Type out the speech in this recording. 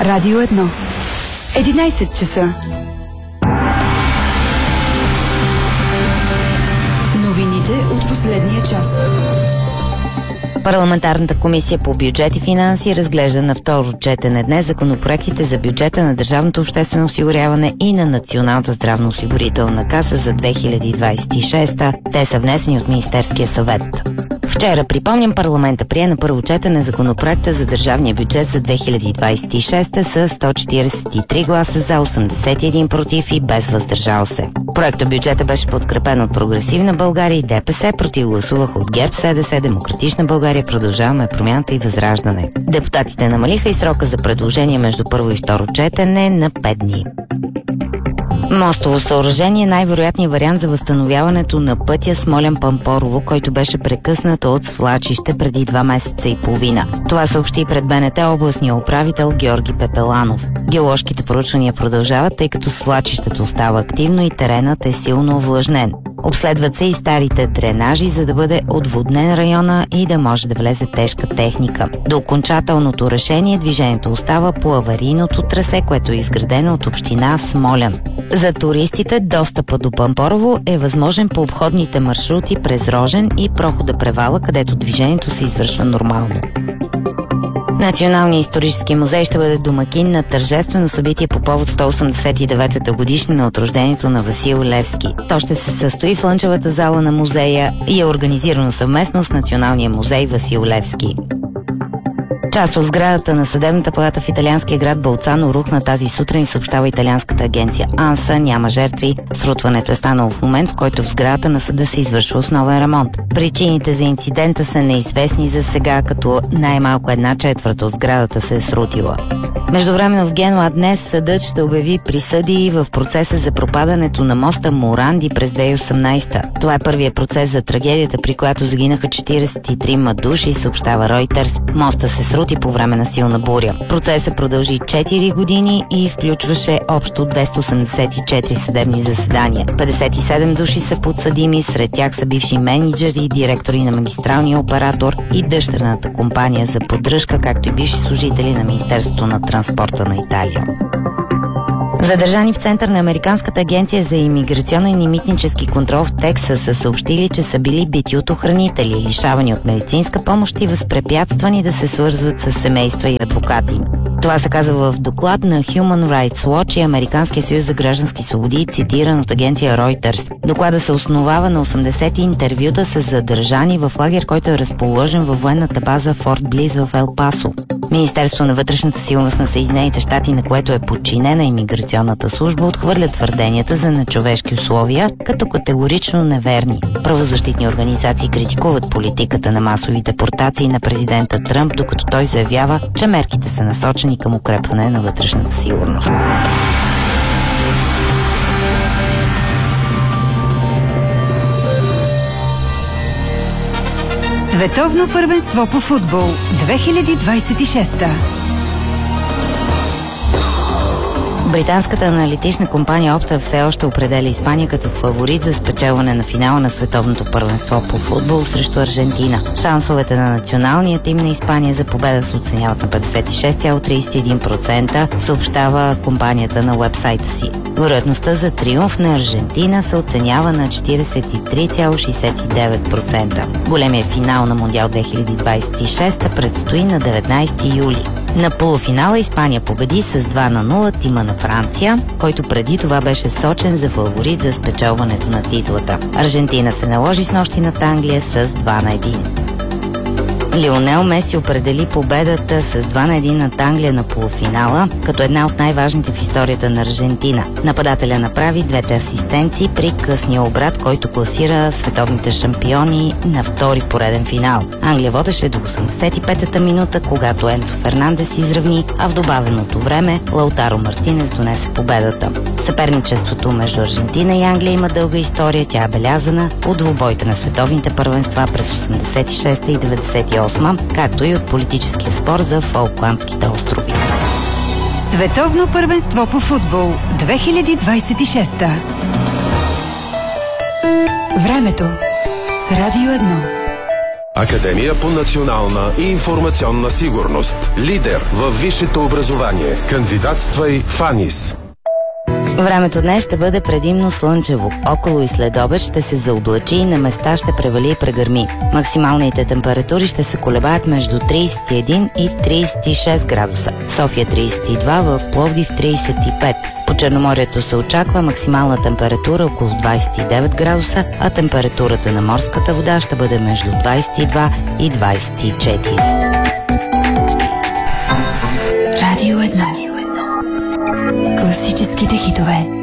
Радио 1. 11 часа. Новините от последния час. Парламентарната комисия по бюджет и финанси разглежда на второ четене днес законопроектите за бюджета на Държавното обществено осигуряване и на Националната здравноосигурителна каса за 2026. Те са внесени от Министерския съвет. Вчера, припомням, парламента прие на първо четене законопроекта за държавния бюджет за 2026 с 143 гласа за, 81 против и без въздържал се. Проектът бюджета беше подкрепен от Прогресивна България и ДПС, против гласуваха от ГЕРБ, СДС, Демократична България, Продължаваме промяната и Възраждане. Депутатите намалиха и срока за предложение между първо и второ четене на 5 дни. Мостово съоръжение е най-вероятният вариант за възстановяването на пътя Смолян-Пампорово, който беше прекъснат от свлачище преди 2 месеца и половина. Това съобщи пред БНТ областния управител Георги Пепеланов. Геоложките проучвания продължават, тъй като свлачището остава активно и теренът е силно овлажнен. Обследват се и старите дренажи, за да бъде отводнен района и да може да влезе тежка техника. До окончателното решение движението остава по аварийното трасе, което е изградено от община Смолян. За туристите достъпът до Пампорово е възможен по обходните маршрути през Рожен и прохода Превала, където движението се извършва нормално. Националният исторически музей ще бъде домакин на тържествено събитие по повод 189-та годишнина от рождението на Васил Левски. То ще се състои в слънчевата зала на музея и е организирано съвместно с Националния музей Васил Левски. Част от сградата на съдебната палата в италианския град Болцано рухна тази сутрин, съобщава италианската агенция АНСА. Няма жертви. Срутването е станало в момент, в който в сградата на съда се извършва основен ремонт. Причините за инцидента са неизвестни за сега, като най-малко 1/4 от сградата се е срутила. Междувременно в Генуа днес съдът ще обяви присъди в процеса за пропадането на моста Моранди през 2018. Това е първият процес за трагедията, при която загинаха 43 души, съобщава Reuters. Моста се срути по време на силна буря. Процесът продължи 4 години и включваше общо 284 съдебни заседания. 57 души са подсъдими, сред тях са бивши мениджъри и директори на магистралния оператор и дъщерната компания за поддръжка, както и бивши служители на Министерството на транспорта на Италия. Задържани в център на Американската агенция за имиграционен и митнически контрол в Тексас са съобщили, че са били бити от охранители, лишавани от медицинска помощ и възпрепятствани да се свързват с семейства и адвокати. Това се казва в доклад на Human Rights Watch и Американския съюз за граждански свободи, цитиран от агенция Reuters. Доклада се основава на 80 интервюта с задържани в лагер, който е разположен във военната база Форт Близ в Ел Пасо. Министерството на вътрешната сигурност на Съединените щати, на което е подчинена имиграционната служба, отхвърля твърденията за нечовешки условия като категорично неверни. Правозащитни организации критикуват политиката на масови депортации на президента Тръмп, докато той заявява, че мерките са насочени към укрепване на вътрешната сигурност. Световно първенство по футбол 2026. Британската аналитична компания Opta все още определя Испания като фаворит за спечелване на финала на световното първенство по футбол срещу Аржентина. Шансовете на националния тим на Испания за победа се оценяват на 56,31%, съобщава компанията на уебсайта си. Вероятността за триумф на Аржентина се оценява на 43,69%. Големият финал на Мондиал 2026 предстои на 19 юли. На полуфинала Испания победи с 2-0 тима на Франция, който преди това беше сочен за фаворит за спечелването на титлата. Аржентина се наложи с нощи над Англия с 2-1. Лионел Меси определи победата с 2-1 над Англия на полуфинала, като една от най-важните в историята на Аржентина. Нападателя направи двете асистенции при късния обрат, който класира световните шампиони на втори пореден финал. Англия водеше до 85-та минута, когато Енцо Фернандес изравни, а в добавеното време Лаутаро Мартинес донесе победата. Съперничеството между Аржентина и Англия има дълга история. Тя е белязана от двубойта на световните първенства през 86-та и 98-ма, както и от политическия спор за Фолкландските острови. Световно първенство по футбол 2026. Времето с Радио 1. Академия по национална и информационна сигурност. Лидер във висшето образование. Кандидатствай в АНИС. Времето днес ще бъде предимно слънчево. Около и след обед ще се заоблачи и на места ще превали и прегърми. Максималните температури ще се колебаят между 31 и 36 градуса. София 32, в Пловдив 35. По Черноморието се очаква максимална температура около 29 градуса, а температурата на морската вода ще бъде между 22 и 24. Радио 1. Класическите хитове.